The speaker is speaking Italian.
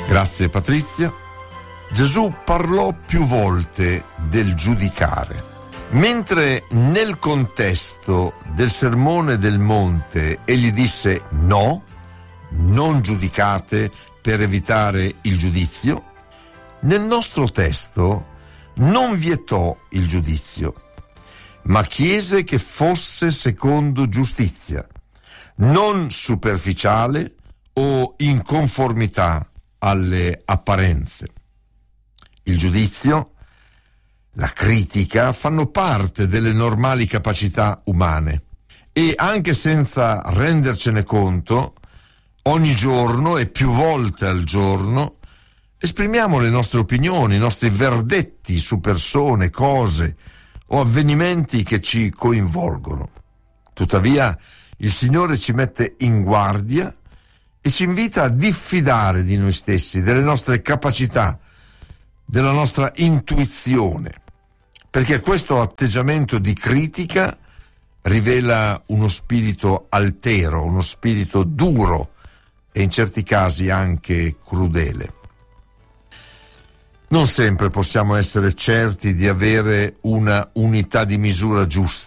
Grazie Patrizia. Gesù parlò più volte del giudicare. Mentre nel contesto del Sermone del Monte egli disse no, non giudicate per evitare il giudizio, nel nostro testo non vietò il giudizio, ma chiese che fosse secondo giustizia, non superficiale o in conformità alle apparenze. Il giudizio, la critica fanno parte delle normali capacità umane e anche senza rendercene conto, ogni giorno e più volte al giorno esprimiamo le nostre opinioni, i nostri verdetti su persone, cose o avvenimenti che ci coinvolgono. Tuttavia, il Signore ci mette in guardia e ci invita a diffidare di noi stessi, delle nostre capacità, della nostra intuizione, perché questo atteggiamento di critica rivela uno spirito altero, uno spirito duro e in certi casi anche crudele. Non sempre possiamo essere certi di avere una unità di misura giusta.